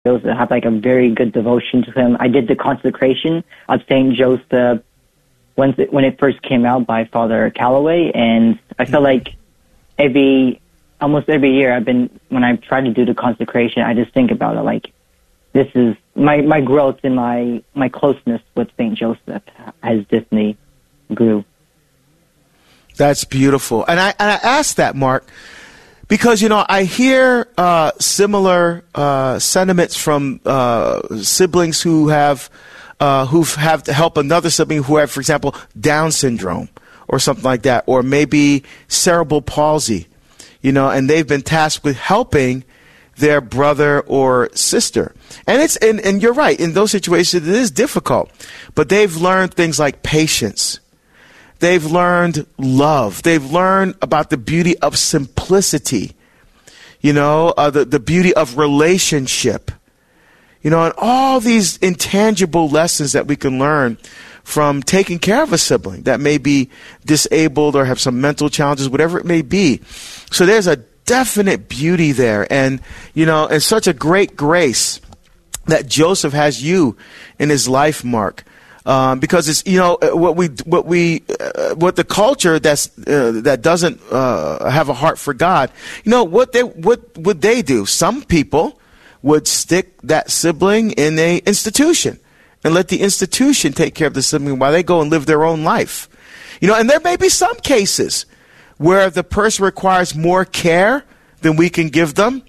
Joseph. I have like a very good devotion to him. I did the consecration of Saint Joseph when it first came out by Father Calloway, and I felt like almost every year when I try to do the consecration, I just think about it like this is my growth in my closeness with Saint Joseph has definitely grew. That's beautiful. And I asked that, Mark, because, I hear similar sentiments from siblings who've had to help another sibling who have, for example, Down syndrome or something like that, or maybe cerebral palsy, and they've been tasked with helping their brother or sister. And you're right, in those situations it is difficult, but they've learned things like patience. They've learned love. They've learned about the beauty of simplicity, the beauty of relationship, and all these intangible lessons that we can learn from taking care of a sibling that may be disabled or have some mental challenges, whatever it may be. So there's a definite beauty there, and and such a great grace that Joseph has you in his life, Mark. Because it's what the culture that doesn't have a heart for God, what would they do? Some people would stick that sibling in a institution and let the institution take care of the sibling while they go and live their own life. And there may be some cases where the person requires more care than we can give them.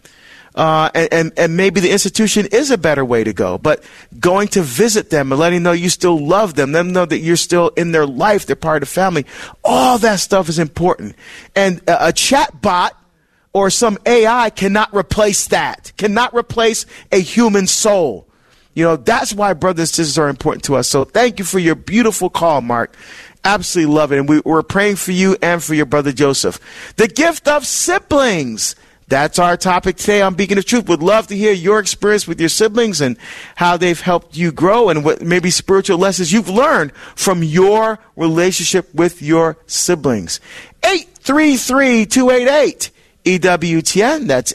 And maybe the institution is a better way to go, but going to visit them and letting them know you still love them know that you're still in their life, they're part of the family. All that stuff is important. And a chat bot or some AI cannot replace that, cannot replace a human soul. That's why brothers and sisters are important to us. So thank you for your beautiful call, Mark. Absolutely love it. And we're praying for you and for your brother Joseph. The gift of siblings. That's our topic today on Beacon of Truth. Would love to hear your experience with your siblings and how they've helped you grow and what maybe spiritual lessons you've learned from your relationship with your siblings. 833-288 EWTN. That's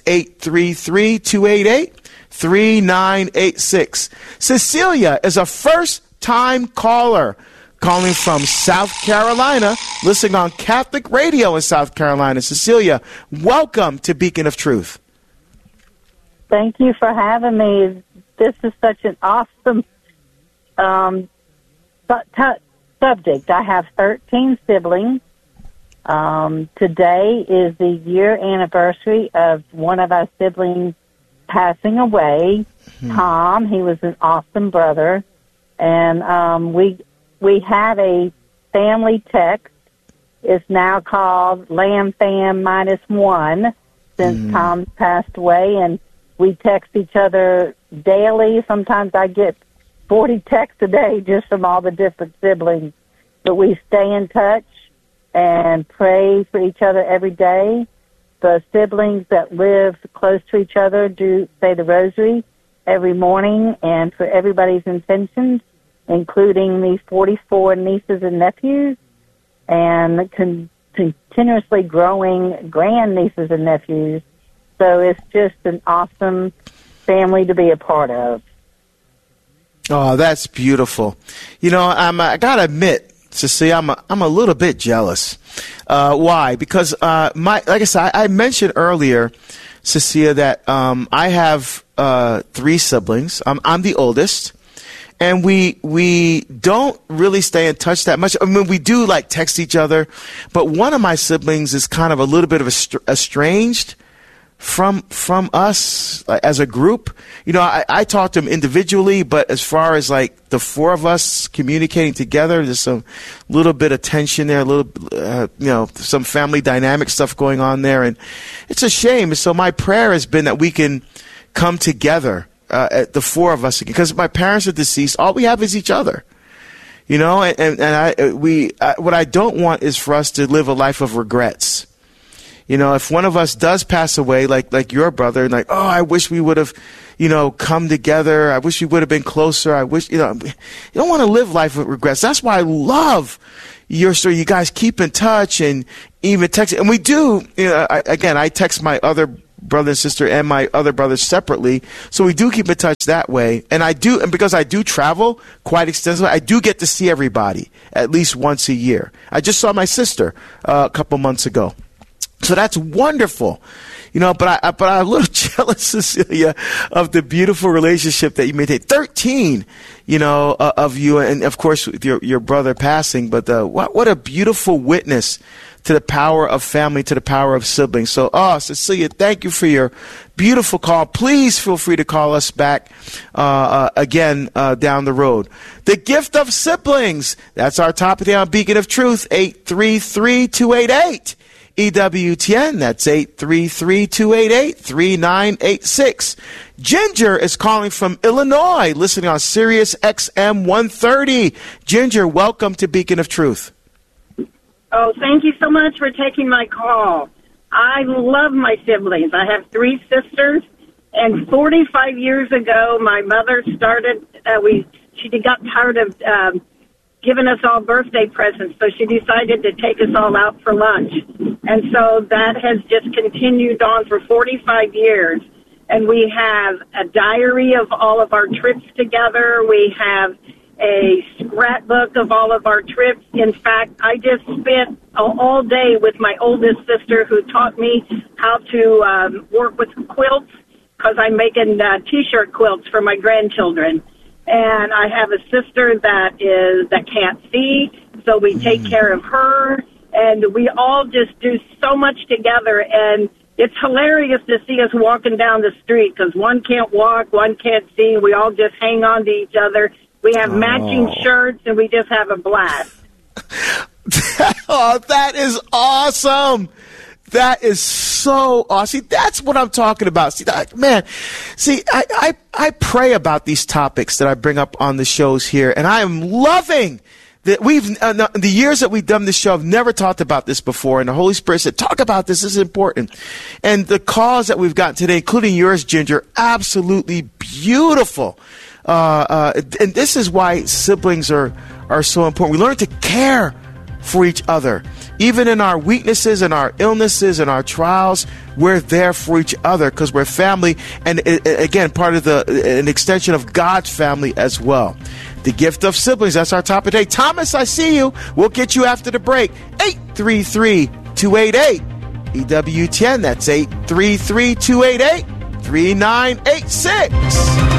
833-288-3986. Cecilia is a first-time caller calling from South Carolina, listening on Catholic radio in South Carolina. Cecilia, welcome to Beacon of Truth. Thank you for having me. This is such an awesome subject. I have 13 siblings. Today is the year anniversary of one of our siblings passing away, Tom. He was an awesome brother. And we have a family text. It's now called Lamb Fam -1 since Tom's passed away, and we text each other daily. Sometimes I get 40 texts a day just from all the different siblings. But we stay in touch and pray for each other every day. The siblings that live close to each other do say the rosary every morning, and for everybody's intentions, including the 44 nieces and nephews and continuously growing grandnieces and nephews. So it's just an awesome family to be a part of. Oh, that's beautiful. I got to admit, Cecilia, I'm a little bit jealous. Why? Because like I said, I mentioned earlier, Cecilia, that I have 3 siblings. I'm the oldest. And we don't really stay in touch that much. I mean, we do like text each other, but one of my siblings is kind of a little bit of estranged from us as a group. I talk to him individually, but as far as like the 4 of us communicating together, there's some little bit of tension there, a little, some family dynamic stuff going on there, and it's a shame. So my prayer has been that we can come together. The 4 of us, because my parents are deceased. All we have is each other, and what I don't want is for us to live a life of regrets. If one of us does pass away, like your brother, and I wish we would have, come together. I wish we would have been closer. I wish, you don't want to live life with regrets. That's why I love your story. You guys keep in touch and even text. And we do, I text my other brother and sister and my other brothers separately. So we do keep in touch that way. And because I do travel quite extensively, I do get to see everybody at least once a year. I just saw my sister a couple months ago. So that's wonderful. But I'm a little jealous, Cecilia, of the beautiful relationship that you maintain. 13, of you, and of course with your brother passing. But what a beautiful witness to the power of family, to the power of siblings. So, Cecilia, thank you for your beautiful call. Please feel free to call us back again down the road. The gift of siblings. That's our topic on Beacon of Truth, 833-288. EWTN, that's 833-288-3986. Ginger is calling from Illinois, listening on Sirius XM 130. Ginger, welcome to Beacon of Truth. Oh, thank you so much for taking my call. I love my siblings. I have 3 sisters, and 45 years ago, my mother started, she got tired of giving us all birthday presents, so she decided to take us all out for lunch. And so that has just continued on for 45 years. And we have a diary of all of our trips together. We have a scrapbook of all of our trips. In fact, I just spent all day with my oldest sister, who taught me how to work with quilts, because I'm making T-shirt quilts for my grandchildren. And I have a sister that can't see, so we take care of her, and we all just do so much together. And it's hilarious to see us walking down the street, because one can't walk, one can't see. We all just hang on to each other. We have matching shirts, and we just have a blast. Oh, that is awesome. That is so awesome. See, that's what I'm talking about. See, I pray about these topics that I bring up on the shows here, and I am loving that the years that we've done this show, I've never talked about this before, and the Holy Spirit said, talk about this. This is important. And the calls that we've gotten today, including yours, Ginger, absolutely beautiful. And this is why siblings are so important. We learn to care for each other. Even in our weaknesses and our illnesses and our trials, we're there for each other because we're family. And again, part of an extension of God's family as well. The gift of siblings. That's our topic today. Thomas, I see you. We'll get you after the break. 833-288. EWTN. That's 833-288-3986.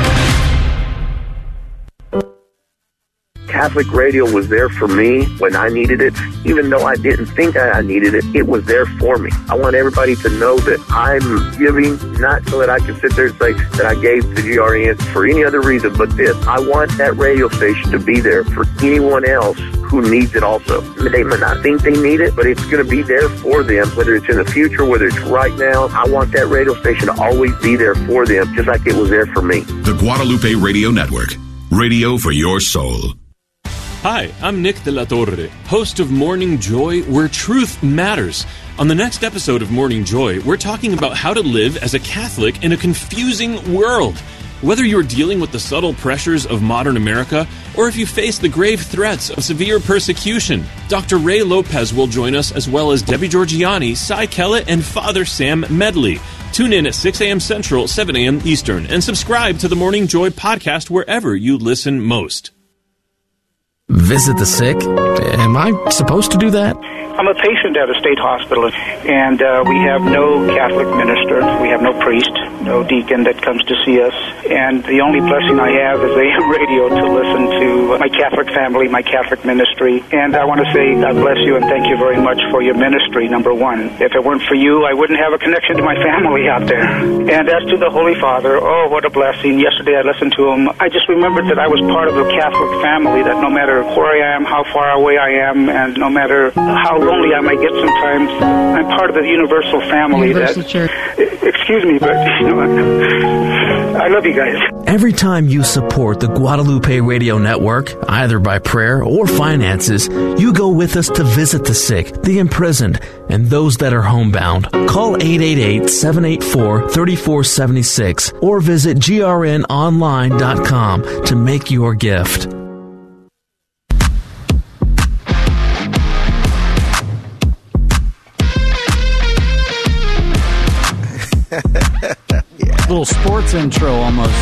Catholic radio was there for me when I needed it. Even though I didn't think I needed it, it was there for me. I want everybody to know that I'm giving, not so that I can sit there and say that I gave to GRN for any other reason but this. I want that radio station to be there for anyone else who needs it also. They might not think they need it, but it's going to be there for them, whether it's in the future, whether it's right now. I want that radio station to always be there for them, just like it was there for me. The Guadalupe Radio Network. Radio for your soul. Hi, I'm Nick De La Torre, host of Morning Joy, where truth matters. On the next episode of Morning Joy, we're talking about how to live as a Catholic in a confusing world. Whether you're dealing with the subtle pressures of modern America, or if you face the grave threats of severe persecution, Dr. Ray Lopez will join us, as well as Debbie Georgiani, Cy Kellett, and Father Sam Medley. Tune in at 6 a.m. Central, 7 a.m. Eastern, and subscribe to the Morning Joy podcast wherever you listen most. Visit the sick? Am I supposed to do that? I'm a patient at a state hospital, and we have no Catholic minister. We have no priest, no deacon that comes to see us. And the only blessing I have is AM radio to listen to my Catholic family, my Catholic ministry. And I want to say God bless you and thank you very much for your ministry, number one. If it weren't for you, I wouldn't have a connection to my family out there. And as to the Holy Father, oh, what a blessing. Yesterday I listened to him. I just remembered that I was part of a Catholic family, that no matter where I am, how far away I am, and no matter how lonely I might get sometimes, I'm part of the universal family. Universal Church. Excuse me, but I love you guys. Every time you support the Guadalupe Radio Network, either by prayer or finances, you go with us to visit the sick, the imprisoned, and those that are homebound. Call 888-784-3476 or visit grnonline.com to make your gift. Little sports intro almost.